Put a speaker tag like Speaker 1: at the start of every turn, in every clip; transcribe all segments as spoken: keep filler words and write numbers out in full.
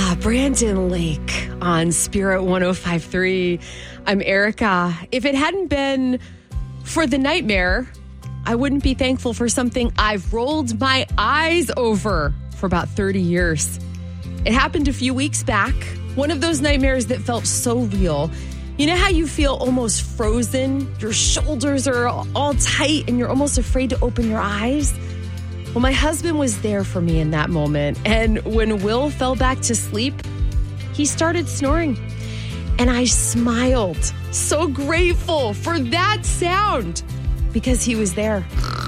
Speaker 1: Ah, Brandon Lake on Spirit one oh five point three. I'm Erica. If it hadn't been for the nightmare, I wouldn't be thankful for something I've rolled my eyes over for about thirty years. It happened a few weeks back. One of those nightmares that felt so real. You know how you feel almost frozen? Your shoulders are all tight and you're almost afraid to open your eyes? Well, my husband was there for me in that moment. And when Will fell back to sleep, he started snoring. And I smiled, so grateful for that sound because he was there.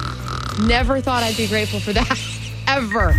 Speaker 1: Never thought I'd be grateful for that, ever.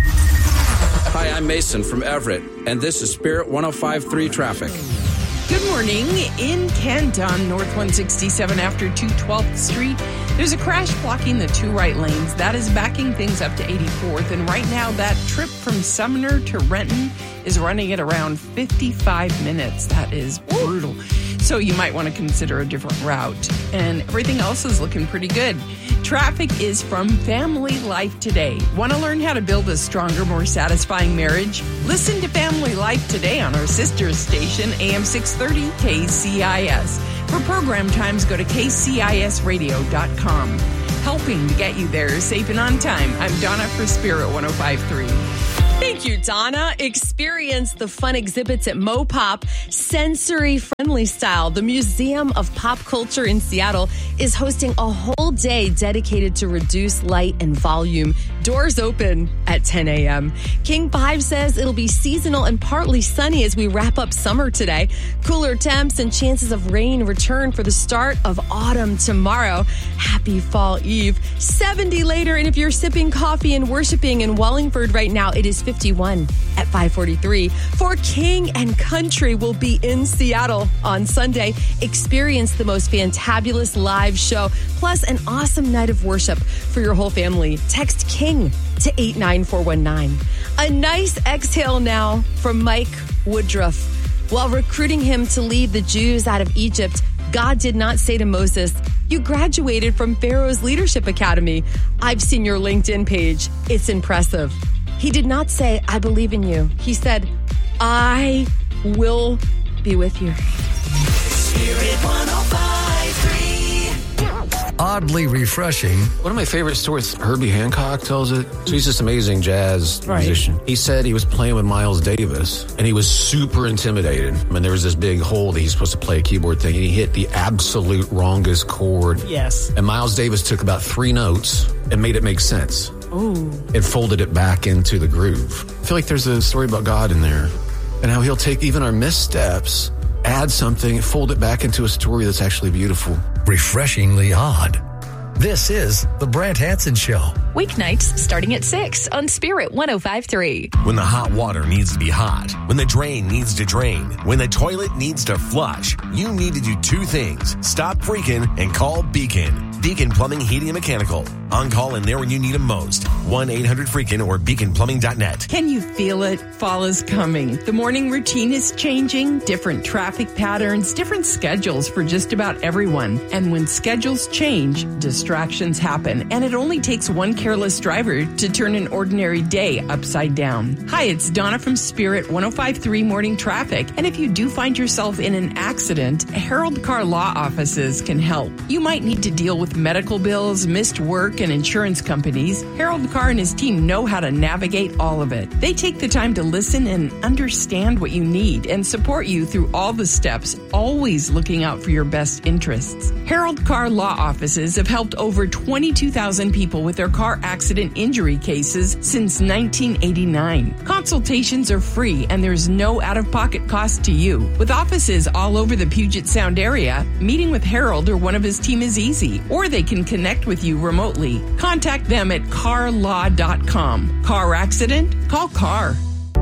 Speaker 2: Hi, I'm Mason from Everett, and this is Spirit one oh five point three Traffic.
Speaker 3: Good morning. In Kent on North one sixty-seven after two twelfth Street, there's a crash blocking the two right lanes. That is backing things up to eighty-fourth. And right now, that trip from Sumner to Renton is running at around fifty-five minutes. That is brutal. So you might want to consider a different route. And everything else is looking pretty good. Traffic is from Family Life Today. Want to learn how to build a stronger, more satisfying marriage? Listen to Family Life Today on our sister station, A M six thirty K C I S. For program times, go to K C I S radio dot com. Helping to get you there safe and on time. I'm Donna for Spirit one oh five point three.
Speaker 1: Thank you, Donna. Experience the fun exhibits at Mopop, sensory-friendly style. The Museum of Pop Culture in Seattle is hosting a whole day dedicated to reduce light and volume. Doors open at ten a.m. King five says it'll be seasonal and partly sunny as we wrap up summer today. Cooler temps and chances of rain return for the start of autumn tomorrow. Happy Fall Eve. seventy later, and if you're sipping coffee and worshiping in Wallingford right now, it is fifty-one at five forty-three. For King and Country will be in Seattle on Sunday. Experience the most fantabulous live show, plus an awesome night of worship for your whole family. Text King to eight nine four one nine. A nice exhale now from Mike Woodruff. While recruiting him to lead the Jews out of Egypt, God did not say to Moses, "You graduated from Pharaoh's Leadership Academy. I've seen your LinkedIn page. It's impressive." He did not say, "I believe in you." He said, "I will be with you."
Speaker 4: Spirit one oh five point three.
Speaker 5: Oddly refreshing.
Speaker 6: One of my favorite stories, Herbie Hancock tells it. So he's this amazing jazz
Speaker 3: Right.
Speaker 6: musician. He said he was playing with Miles Davis, and he was super intimidated. I mean, there was this big hole that he's supposed to play a keyboard thing, and he hit the absolute wrongest chord.
Speaker 3: Yes.
Speaker 6: And Miles Davis took about three notes and made it make sense.
Speaker 3: Ooh.
Speaker 6: It folded it back into the groove. I feel like there's a story about God in there, and how he'll take even our missteps, add something, fold it back into a story that's actually beautiful.
Speaker 5: Refreshingly odd. This is The Brant Hansen Show.
Speaker 7: Weeknights starting at six on Spirit one oh five point three.
Speaker 8: When the hot water needs to be hot, when the drain needs to drain, when the toilet needs to flush, you need to do two things. Stop freaking and call Beacon. Beacon Plumbing, Heating, and Mechanical. On call and there when you need them most. one eight hundred freakin or beacon plumbing dot net.
Speaker 3: Can you feel it? Fall is coming. The morning routine is changing. Different traffic patterns, different schedules for just about everyone. And when schedules change, distractions happen. And it only takes one careless driver to turn an ordinary day upside down. Hi, it's Donna from Spirit one oh five point three Morning Traffic. And if you do find yourself in an accident, Harold Car Law Offices can help. You might need to deal with medical bills, missed work, and insurance companies. Harold Carr and his team know how to navigate all of it. They take the time to listen and understand what you need and support you through all the steps, always looking out for your best interests. Harold Carr Law Offices have helped over twenty-two thousand people with their car accident injury cases since nineteen eighty-nine. Consultations are free and there's no out-of-pocket cost to you. With offices all over the Puget Sound area, meeting with Harold or one of his team is easy, or they can connect with you remotely. Contact them at car law dot com. Car accident? Call CAR.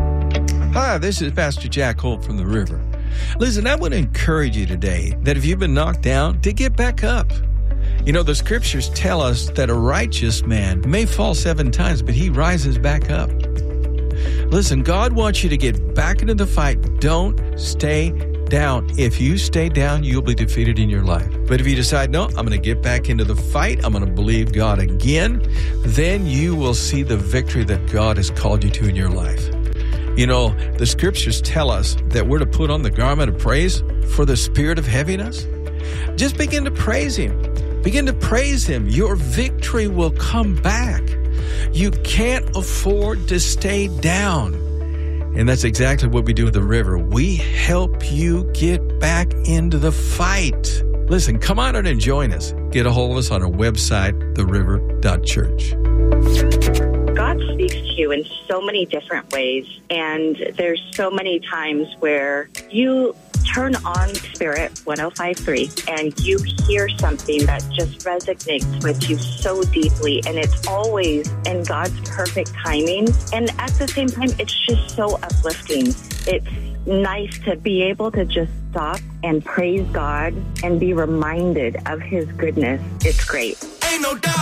Speaker 9: Hi, this is Pastor Jack Holt from the River. Listen, I want to encourage you today that if you've been knocked down, to get back up. You know, the scriptures tell us that a righteous man may fall seven times, but he rises back up. Listen, God wants you to get back into the fight. Don't stay down. If you stay down, you'll be defeated in your life. But if you decide, no, I'm going to get back into the fight, I'm going to believe God again, then you will see the victory that God has called you to in your life. You know, the scriptures tell us that we're to put on the garment of praise for the spirit of heaviness. Just begin to praise him. Begin to praise him. Your victory will come back. You can't afford to stay down. And that's exactly what we do with the River. We help you get back into the fight. Listen, come on out and join us. Get a hold of us on our website, the river dot church.
Speaker 10: God speaks to you in so many different ways, and there's so many times where you turn on Spirit one oh five point three and you hear something that just resonates with you so deeply, and it's always in God's perfect timing. And at the same time, it's just so uplifting. It's nice to be able to just stop and praise God and be reminded of his goodness. It's great.
Speaker 4: Ain't no doubt.